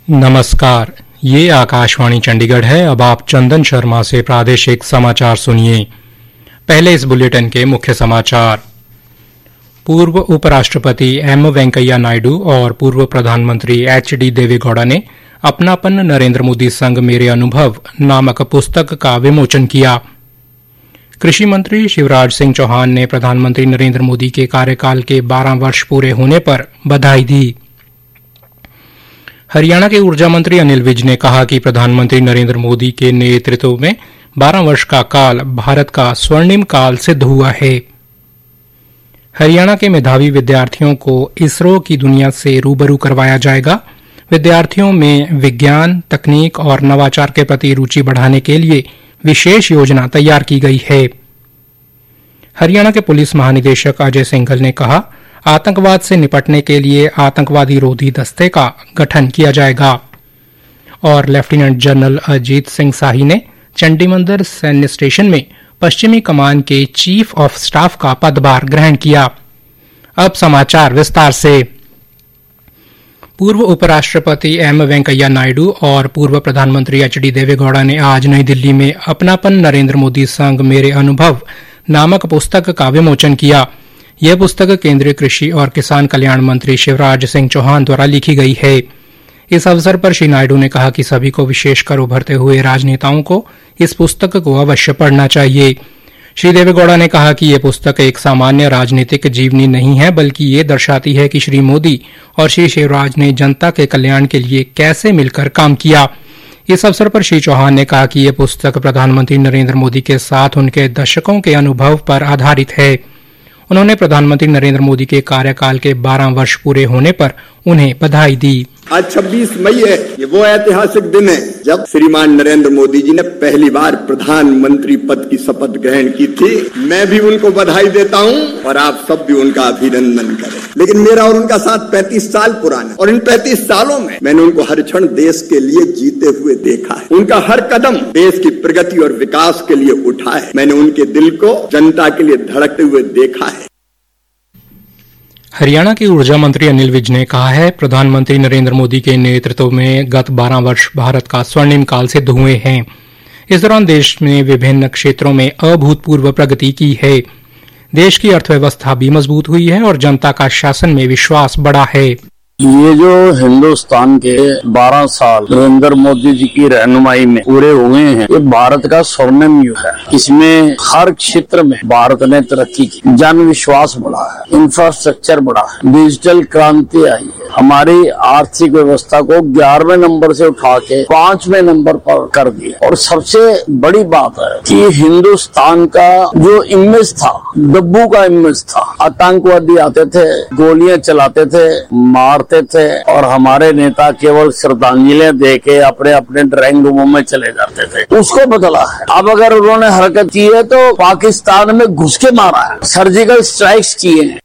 नमस्कार, ये आकाशवाणी चंडीगढ़ है। अब आप चंदन शर्मा से प्रादेशिक समाचार सुनिए। पहले इस बुलेटिन के मुख्य समाचार। पूर्व उपराष्ट्रपति एम वेंकैया नायडू और पूर्व प्रधानमंत्री एच.डी. देवेगौड़ा ने अपनापन नरेंद्र मोदी संग मेरे अनुभव नामक पुस्तक का विमोचन किया। कृषि मंत्री शिवराज सिंह चौहान ने प्रधानमंत्री नरेंद्र मोदी के कार्यकाल के 12 वर्ष पूरे होने पर बधाई दी। हरियाणा के ऊर्जा मंत्री अनिल विज ने कहा कि प्रधानमंत्री नरेंद्र मोदी के नेतृत्व में 12 वर्ष का काल भारत का स्वर्णिम काल सिद्ध हुआ है। हरियाणा के मेधावी विद्यार्थियों को इसरो की दुनिया से रूबरू करवाया जाएगा। विद्यार्थियों में विज्ञान, तकनीक और नवाचार के प्रति रुचि बढ़ाने के लिए विशेष योजना तैयार की गई है। हरियाणा के पुलिस महानिदेशक अजय सिंघल ने कहा, आतंकवाद से निपटने के लिए आतंकवादी रोधी दस्ते का गठन किया जाएगा। और लेफ्टिनेंट जनरल अजीत सिंह शाही ने चंडीमंदिर सैन्य स्टेशन में पश्चिमी कमान के चीफ ऑफ स्टाफ का पदभार ग्रहण किया। अब समाचार विस्तार से। पूर्व उपराष्ट्रपति एम वेंकैया नायडू और पूर्व प्रधानमंत्री एच.डी. देवेगौड़ा ने आज नई दिल्ली में अपनापन नरेंद्र मोदी संग मेरे अनुभव नामक पुस्तक का विमोचन किया। यह पुस्तक केंद्रीय कृषि और किसान कल्याण मंत्री शिवराज सिंह चौहान द्वारा लिखी गई है। इस अवसर पर श्री नायडू ने कहा कि सभी को, विशेषकर उभरते हुए राजनेताओं को, इस पुस्तक को अवश्य पढ़ना चाहिए। श्री देवेगौड़ा ने कहा कि यह पुस्तक एक सामान्य राजनीतिक जीवनी नहीं है, बल्कि ये दर्शाती है कि श्री मोदी और श्री शिवराज ने जनता के कल्याण के लिए कैसे मिलकर काम किया। इस अवसर पर श्री चौहान ने कहा कि यह पुस्तक प्रधानमंत्री नरेंद्र मोदी के साथ उनके दशकों के अनुभव पर आधारित है। उन्होंने प्रधानमंत्री नरेंद्र मोदी के कार्यकाल के 12 वर्ष पूरे होने पर उन्हें बधाई दी। आज 26 मई है। ये वो ऐतिहासिक दिन है जब श्रीमान नरेंद्र मोदी जी ने पहली बार प्रधानमंत्री पद की शपथ ग्रहण की थी। मैं भी उनको बधाई देता हूं और आप सब भी उनका अभिनंदन करें। लेकिन मेरा और उनका साथ 35 साल पुराना, और इन 35 सालों में मैंने उनको हर क्षण देश के लिए जीते हुए देखा है। उनका हर कदम देश की प्रगति और विकास के लिए उठा है। मैंने उनके दिल को जनता के लिए धड़कते हुए देखा है। हरियाणा के ऊर्जा मंत्री अनिल विज ने कहा है, प्रधानमंत्री नरेंद्र मोदी के नेतृत्व में गत 12 वर्ष भारत का स्वर्णिम काल सिद्ध हुए हैं। इस दौरान देश ने विभिन्न क्षेत्रों में अभूतपूर्व प्रगति की है। देश की अर्थव्यवस्था भी मजबूत हुई है और जनता का शासन में विश्वास बढ़ा है। ये जो हिंदुस्तान के 12 साल नरेंद्र मोदी जी की रहनुमाई में पूरे हुए हैं, ये भारत का स्वर्णिम युग है। इसमें हर क्षेत्र में भारत ने तरक्की की, जन विश्वास बढ़ा है, इंफ्रास्ट्रक्चर बढ़ा है, डिजिटल क्रांति आई है। हमारी आर्थिक व्यवस्था को 11वें नंबर से उठा के 5वें नंबर पर कर दिया। और सबसे बड़ी बात है कि हिंदुस्तान का जो इमेज था, डब्बू का इमेज था, आतंकवादी आते थे, गोलियां चलाते थे, मारते थे, और हमारे नेता केवल श्रद्धांजलि दे के अपने अपने ड्राइंग रूमों में चले जाते थे, उसको बदला है। अब अगर उन्होंने हरकत की है तो पाकिस्तान में घुस के मारा है, सर्जिकल स्ट्राइक्स किए हैं।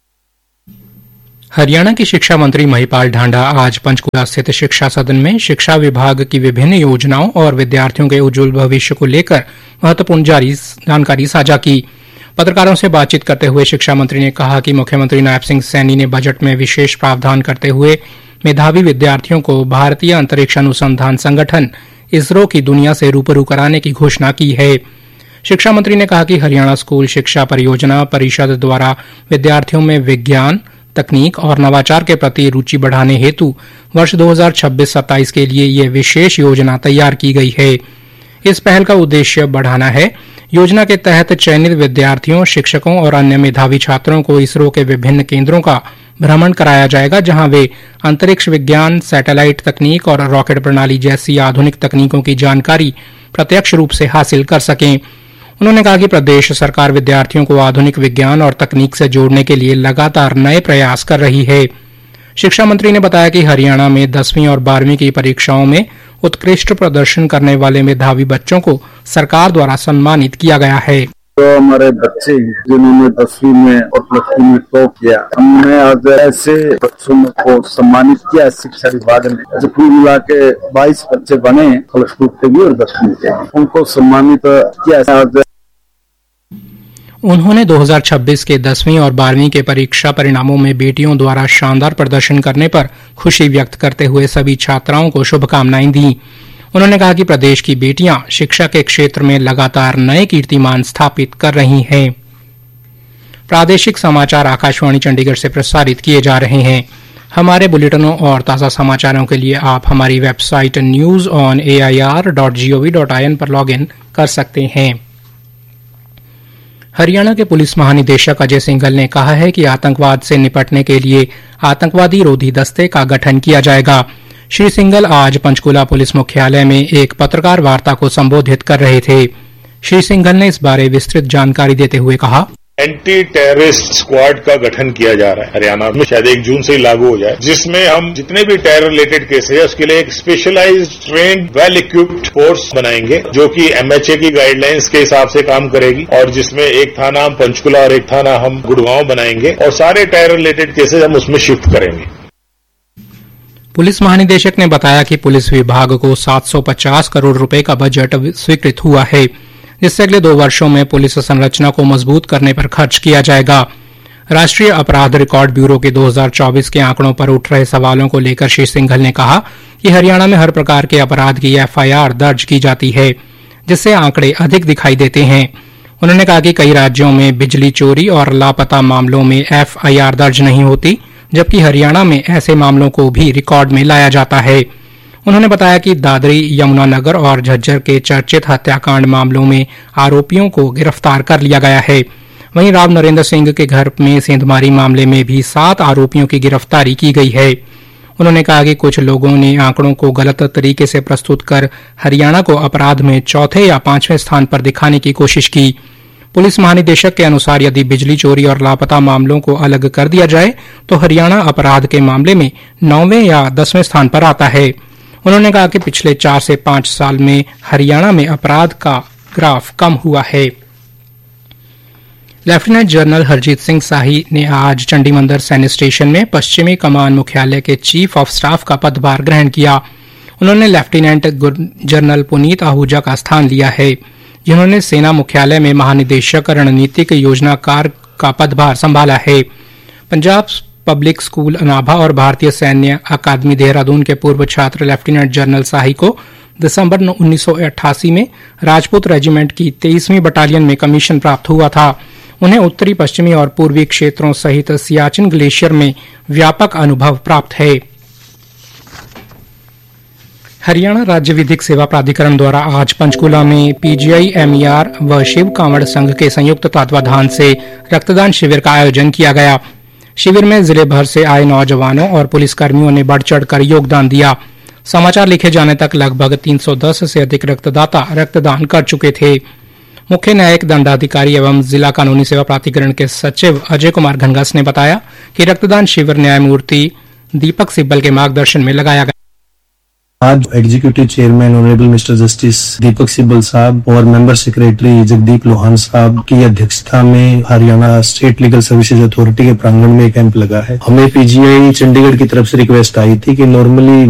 हरियाणा की शिक्षा मंत्री महिपाल ढांडा आज पंचकूला स्थित शिक्षा सदन में शिक्षा विभाग की विभिन्न योजनाओं और विद्यार्थियों के उज्जवल भविष्य को लेकर महत्वपूर्ण जानकारी साझा की। पत्रकारों से बातचीत करते हुए शिक्षा मंत्री ने कहा कि मुख्यमंत्री नायब सिंह सैनी ने बजट में विशेष प्रावधान करते हुए मेधावी विद्यार्थियों को भारतीय अंतरिक्ष अनुसंधान संगठन इसरो की दुनिया से रूबरू कराने की घोषणा की है। शिक्षा मंत्री ने कहा कि हरियाणा स्कूल शिक्षा परियोजना परिषद द्वारा विद्यार्थियों में विज्ञान, तकनीक और नवाचार के प्रति रुचि बढ़ाने हेतु वर्ष 2026-27 के लिए यह विशेष योजना तैयार की गई है। इस पहल का उद्देश्य बढ़ाना है। योजना के तहत चयनित विद्यार्थियों, शिक्षकों और अन्य मेधावी छात्रों को इसरो के विभिन्न केंद्रों का भ्रमण कराया जाएगा, जहां वे अंतरिक्ष विज्ञान, सैटेलाइट तकनीक और रॉकेट प्रणाली जैसी आधुनिक तकनीकों की जानकारी प्रत्यक्ष रूप से हासिल कर सकें। उन्होंने कहा कि प्रदेश सरकार विद्यार्थियों को आधुनिक विज्ञान और तकनीक से जोड़ने के लिए लगातार नए प्रयास कर रही है। शिक्षा मंत्री ने बताया कि हरियाणा में 10वीं और 12वीं की परीक्षाओं में उत्कृष्ट प्रदर्शन करने वाले मेधावी बच्चों को सरकार द्वारा सम्मानित किया गया है। तो हमारे बच्चे जिन्होंने 10वीं में और प्लस 2 में टॉप किया, हमने आज ऐसे बच्चों को सम्मानित किया शिक्षा विभाग ने। ऐसे कुल मिला के 22 बच्चे बने, प्लस 2 के भी और 10वीं के, उनको सम्मानित किया। उन्होंने 2026 के 10वीं और 12वीं के परीक्षा परिणामों में बेटियों द्वारा शानदार प्रदर्शन करने पर खुशी व्यक्त करते हुए सभी छात्राओं को शुभकामनाएं दी। उन्होंने कहा कि प्रदेश की बेटियां शिक्षा के क्षेत्र में लगातार नए कीर्तिमान स्थापित कर रही हैं। प्रादेशिक समाचार आकाशवाणी चंडीगढ़ से प्रसारित किए जा रहे हैं। हमारे बुलेटिनों और ताज़ा समाचारों के लिए आप हमारी वेबसाइट news.air.gov.in पर लॉगिन कर सकते हैं। हरियाणा के पुलिस महानिदेशक अजय सिंघल ने कहा है कि आतंकवाद से निपटने के लिए आतंकवादी रोधी दस्ते का गठन किया जाएगा। श्री सिंघल आज पंचकूला पुलिस मुख्यालय में एक पत्रकार वार्ता को संबोधित कर रहे थे। श्री सिंघल ने इस बारे विस्तृत जानकारी देते हुए कहा, एंटी टेररिस्ट स्क्वाड का गठन किया जा रहा है हरियाणा में, शायद 1 जून से ही लागू हो जाए, जिसमें हम जितने भी टेरर रिलेटेड केस है उसके लिए एक specialised trained well equipped force बनाएंगे जो कि MHA की गाइडलाइंस के हिसाब से काम करेगी और जिसमें एक थाना हम पंचकुला और एक थाना हम गुड़गांव बनाएंगे और सारे टेरर रिलेटेड केसेज हम उसमें शिफ्ट करेंगे। पुलिस महानिदेशक ने बताया कि पुलिस विभाग को 750 करोड़ रुपए का बजट स्वीकृत हुआ है, जिससे अगले 2 वर्षों में पुलिस संरचना को मजबूत करने पर खर्च किया जाएगा। राष्ट्रीय अपराध रिकॉर्ड ब्यूरो के 2024 के आंकड़ों पर उठ रहे सवालों को लेकर श्री सिंघल ने कहा कि हरियाणा में हर प्रकार के अपराध की FIR दर्ज की जाती है, जिससे आंकड़े अधिक दिखाई देते हैं। उन्होंने कहा कि कई राज्यों में बिजली चोरी और लापता मामलों में FIR दर्ज नहीं होती, जबकि हरियाणा में ऐसे मामलों को भी रिकॉर्ड में लाया जाता है। उन्होंने बताया कि दादरी, यमुनानगर और झज्जर के चर्चित हत्याकांड मामलों में आरोपियों को गिरफ्तार कर लिया गया है। वहीं राव नरेंद्र सिंह के घर में सेंधमारी मामले में भी 7 आरोपियों की गिरफ्तारी की गई है। उन्होंने कहा कि कुछ लोगों ने आंकड़ों को गलत तरीके से प्रस्तुत कर हरियाणा को अपराध में 4थे या 5वें स्थान पर दिखाने की कोशिश की। पुलिस महानिदेशक के अनुसार यदि बिजली चोरी और लापता मामलों को अलग कर दिया जाए तो हरियाणा अपराध के मामले में 9वें या 10वें स्थान पर आता है। उन्होंने कहा कि पिछले 4 से 5 साल में हरियाणा में अपराध का ग्राफ कम हुआ है। लेफ्टिनेंट जनरल हरजीत सिंह साही ने आज चंडीमंदिर सैन्य स्टेशन में पश्चिमी कमान मुख्यालय के चीफ ऑफ स्टाफ का पदभार ग्रहण किया। उन्होंने लेफ्टिनेंट जनरल पुनीत आहूजा का स्थान लिया है, जिन्होंने सेना मुख्यालय में महानिदेशक रणनीतिक योजनाकार का पदभार संभाला है। पंजाब पब्लिक स्कूल अनाभा और भारतीय सैन्य अकादमी देहरादून के पूर्व छात्र लेफ्टिनेंट जनरल शाही को दिसंबर 1988 में राजपूत रेजिमेंट की 23वीं बटालियन में कमीशन प्राप्त हुआ था। उन्हें उत्तरी, पश्चिमी और पूर्वी क्षेत्रों सहित सियाचिन ग्लेशियर में व्यापक अनुभव प्राप्त है। हरियाणा राज्य विधिक सेवा प्राधिकरण द्वारा आज पंचकूला में PGI MER व शिव कांवड़ संघ के संयुक्त तत्वाधान से रक्तदान शिविर का आयोजन किया गया। शिविर में जिले भर से आए नौजवानों और पुलिसकर्मियों ने बढ़ चढ़कर योगदान दिया। समाचार लिखे जाने तक लगभग 310 से अधिक रक्तदाता रक्तदान कर चुके थे। मुख्य न्यायिक दंडाधिकारी एवं जिला कानूनी सेवा प्राधिकरण के सचिव अजय कुमार घनघस ने बताया कि रक्तदान शिविर न्यायमूर्ति दीपक सिब्बल के मार्गदर्शन में लगाया गया। आज executive chairman honourable mister justice दीपक सिब्बल साहब और मेंबर सेक्रेटरी जगदीप लोहान साहब की अध्यक्षता में Haryana state legal services authority के प्रांगण में कैंप लगा है। हमें PGI चंडीगढ़ की तरफ से रिक्वेस्ट आई थी कि नॉर्मली